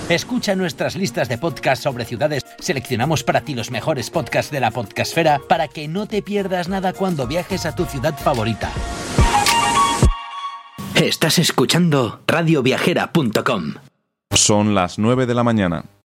Escucha nuestras listas de podcasts sobre ciudades. Seleccionamos para ti los mejores podcasts de la podcastfera para que no te pierdas nada cuando viajes a tu ciudad favorita. Estás escuchando radioviajera.com. Son las 9 de la mañana.